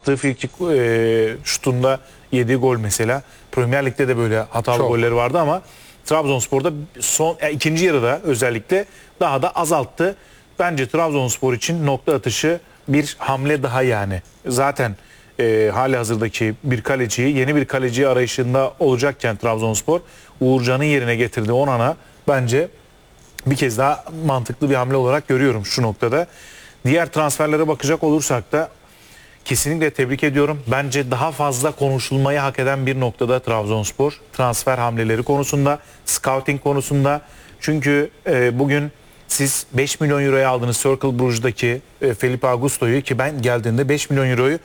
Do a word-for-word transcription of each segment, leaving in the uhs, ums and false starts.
attığı frikik e, şutunda yediği gol mesela. Premier Lig'de de böyle hatalı Çok. golleri vardı ama Trabzonspor'da son e, ikinci yarıda özellikle daha da azalttı. Bence Trabzonspor için nokta atışı bir hamle daha yani. Zaten e, hali hazırdaki bir kaleciyi, yeni bir kaleciyi arayışında olacakken Trabzonspor Uğurcan'ın yerine getirdiği Onan'a bence bir kez daha mantıklı bir hamle olarak görüyorum şu noktada. Diğer transferlere bakacak olursak da kesinlikle tebrik ediyorum. Bence daha fazla konuşulmayı hak eden bir noktada Trabzonspor. Transfer hamleleri konusunda, scouting konusunda. Çünkü e, bugün siz beş milyon euroya aldığınız Cercle Bruges'daki e, Felipe Augusto'yu, ki ben geldiğinde beş milyon euroyu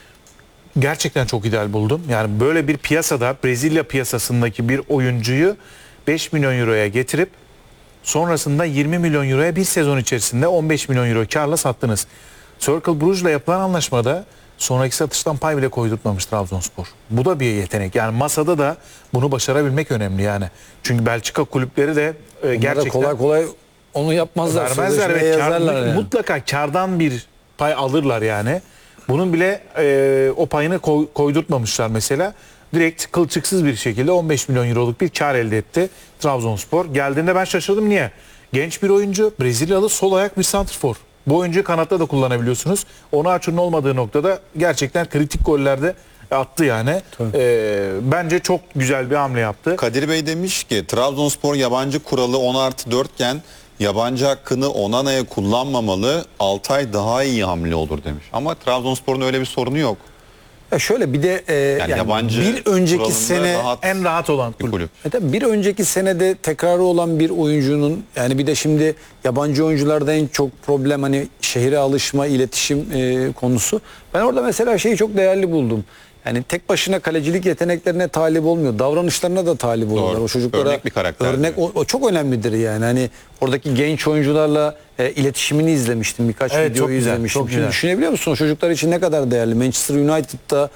gerçekten çok ideal buldum. Yani böyle bir piyasada, Brezilya piyasasındaki bir oyuncuyu beş milyon euroya getirip sonrasında yirmi milyon euroya bir sezon içerisinde on beş milyon euro karla sattınız. Cercle Bruges'la yapılan anlaşmada sonraki satıştan pay bile koydurtmamış Trabzonspor. Bu da bir yetenek. Yani masada da bunu başarabilmek önemli yani. Çünkü Belçika kulüpleri de e, gerçekten kolay kolay onu yapmazlar. vermezler ve kar, yazarlar yani. mutlaka kardan bir pay alırlar yani. Bunun bile e, o payını koy, koydurtmamışlar mesela. Direkt kılçıksız bir şekilde on beş milyon euroluk bir kar elde etti Trabzonspor. Geldiğinde ben şaşırdım. Niye? Genç bir oyuncu, Brezilyalı, sol ayak bir santrfor. Bu oyuncuyu kanatta da kullanabiliyorsunuz. Onaçu'nun olmadığı noktada gerçekten kritik gollerde attı yani. Ee, bence çok güzel bir hamle yaptı. Kadir Bey demiş ki Trabzonspor yabancı kuralı on artı dört iken yabancı hakkını Onana'ya kullanmamalı, Altay daha iyi hamle olur demiş. Ama Trabzonspor'un öyle bir sorunu yok. Ya şöyle bir de e, yani yabancı bir önceki kuralında sene rahat En rahat olan bir kulüp. kulüp. E tabii bir önceki senede tekrarı olan bir oyuncunun, yani bir de şimdi yabancı oyuncularda en çok problem hani şehire alışma, iletişim e, konusu. Ben orada mesela şeyi çok değerli buldum. Yani tek başına kalecilik yeteneklerine talip olmuyor. Davranışlarına da talip oluyorlar. O çocuklara Örnek bir karakter. Örnek o, o çok önemlidir yani. Hani oradaki genç oyuncularla e, iletişimini izlemiştim. Birkaç Evet, videoyu çok güzel, izlemiştim. çok Şimdi güzel. düşünebiliyor musun? O çocuklar için ne kadar değerli. Manchester United'da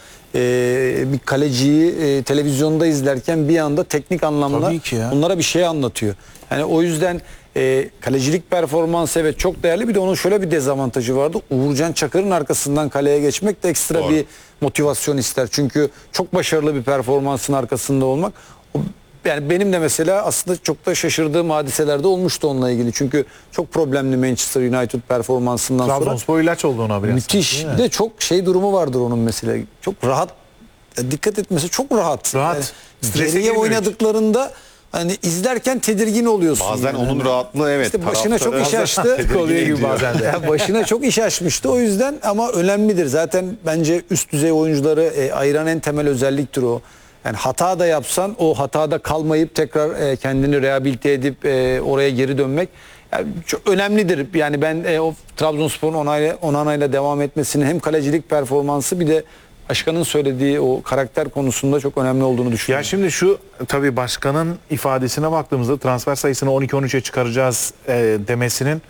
e, bir kaleciyi e, televizyonda izlerken bir anda teknik anlamda Tabii ki ya. onlara bir şey anlatıyor. Yani o yüzden e, kalecilik performansı evet çok değerli. Bir de onun şöyle bir dezavantajı vardı. Uğurcan Çakır'ın arkasından kaleye geçmek de ekstra Doğru. bir motivasyon ister. Çünkü çok başarılı bir performansın arkasında olmak. O, yani benim de mesela aslında çok da şaşırdığım hadiselerde olmuştu onunla ilgili. Çünkü çok problemli Manchester United performansından sonra. Trabzonspor ilaç oldu ona biraz. Müthiş. Bir de çok şey durumu vardır onun mesela. Çok rahat. Dikkat etmesi çok rahat. Rahat. Yani Strese geriye girmiyor hiç. oynadıklarında hani izlerken tedirgin oluyorsun. Bazen yani. onun rahatlığı evet. İşte başına çok iş taraftarı açtı. tedirgin oluyor gibi ediyor. bazen de. Ya başına çok iş açmıştı o yüzden, ama önemlidir. Zaten bence üst düzey oyuncuları e, ayıran en temel özelliktir o. Yani hata da yapsan o hatada kalmayıp tekrar e, kendini rehabilite edip e, oraya geri dönmek yani çok önemlidir. Yani ben e, o Trabzonspor'un Onay'la, Onana'yla devam etmesini, hem kalecilik performansı bir de başkanın söylediği o karakter konusunda çok önemli olduğunu Ya düşünüyorum. şimdi şu tabii başkanın ifadesine baktığımızda transfer sayısını on iki on üçe çıkaracağız e, demesinin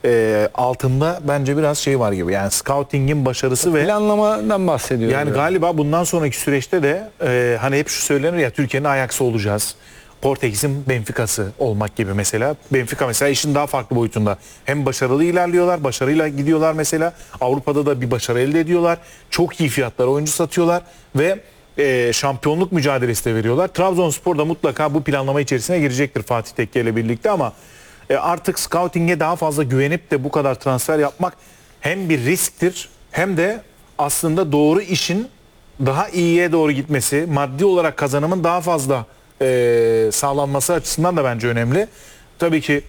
e, altında bence biraz şey var gibi. Yani scouting'in başarısı ve Planlamadan bahsediyorum. yani galiba bundan sonraki süreçte de e, hani hep şu söylenir ya, Türkiye'nin Ajax'ı olacağız. Portekiz'in Benfica'sı olmak gibi mesela. Benfica mesela işin daha farklı boyutunda. Hem başarılı ilerliyorlar, başarıyla gidiyorlar mesela. Avrupa'da da bir başarı elde ediyorlar. Çok iyi fiyatlara oyuncu satıyorlar ve e, şampiyonluk mücadelesi de veriyorlar. Trabzonspor da mutlaka bu planlama içerisine girecektir Fatih Tekke ile birlikte ama e, artık scouting'e daha fazla güvenip de bu kadar transfer yapmak hem bir risktir hem de aslında doğru işin daha iyiye doğru gitmesi, maddi olarak kazanımın daha fazla e, sağlanması açısından da bence önemli. Tabii ki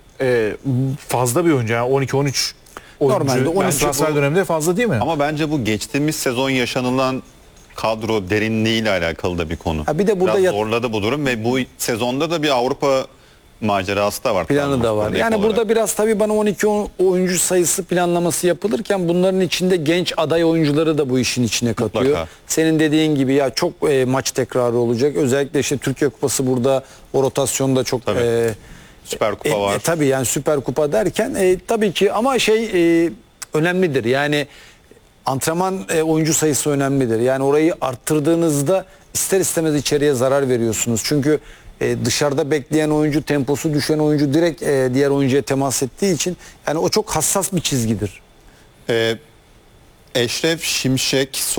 e, fazla bir oyuncu. Yani on iki on üç oyuncu. Normalde on üç transfer bu- döneminde fazla değil mi? Ama bence bu geçtiğimiz sezon yaşanılan kadro derinliğiyle alakalı da bir konu. Ha bir de burada Biraz yat- zorladı bu durum ve bu sezonda da bir Avrupa macerası da var. planı da var. Trabzonspor'da Yani ek burada olarak. biraz tabii bana on iki oyuncu sayısı planlaması yapılırken bunların içinde genç aday oyuncuları da bu işin içine katıyor. Mutlaka. Senin dediğin gibi ya çok e, maç tekrarı olacak. Özellikle işte Türkiye Kupası burada o rotasyonda çok Tabii. e, Süper Kupa e, var. e, tabii yani Süper Kupa derken e, tabii ki ama şey e, önemlidir. Yani antrenman e, oyuncu sayısı önemlidir. Yani orayı arttırdığınızda ister istemez içeriye zarar veriyorsunuz. Çünkü e, dışarıda bekleyen oyuncu, temposu düşen oyuncu direkt e, diğer oyuncuya temas ettiği için yani o çok hassas bir çizgidir. Ee, Eşref Şimşek